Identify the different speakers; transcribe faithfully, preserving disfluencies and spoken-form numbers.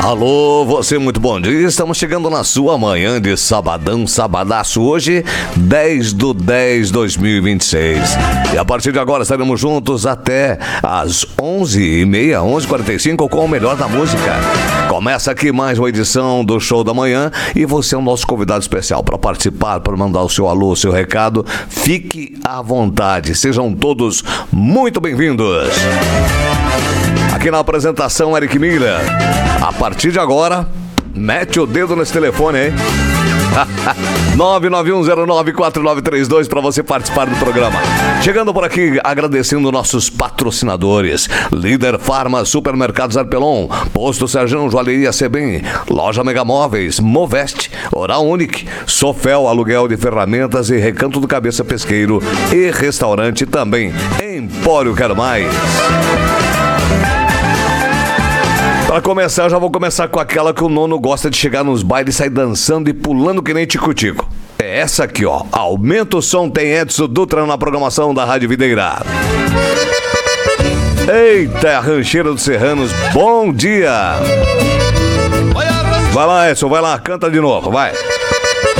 Speaker 1: Alô, você, muito bom dia. Estamos chegando na sua manhã de sabadão, sabadaço. Hoje, dez de dez de dois mil e vinte e seis. E a partir de agora estaremos juntos até às onze e meia, onze e quarenta e cinco com o melhor da música. Começa aqui mais uma edição do Show da Manhã e você é o nosso convidado especial para participar, para mandar o seu alô, o seu recado. Fique à vontade. Sejam todos muito bem-vindos. Aqui na apresentação, Eric Miller. A partir de agora, mete o dedo nesse telefone, hein? nove nove um zero nove quatro nove três dois para você participar do programa. Chegando por aqui, agradecendo nossos patrocinadores: Líder Farma, Supermercados Arpelon, Posto Serjão, Joalheria Sebem, Loja Megamóveis, Moveste, Oral Unique, Sofel, Aluguel de Ferramentas e Recanto do Cabeça Pesqueiro e Restaurante também. Empório Quero Mais. Pra começar, já vou começar com aquela que o nono gosta de chegar nos bailes e sair dançando e pulando que nem tico-tico. É essa aqui, ó. Aumenta o som, tem Edson Dutra na programação da Rádio Videira. Eita, Rancheira dos Serranos, bom dia! Vai lá, Edson, vai lá, canta de novo, vai.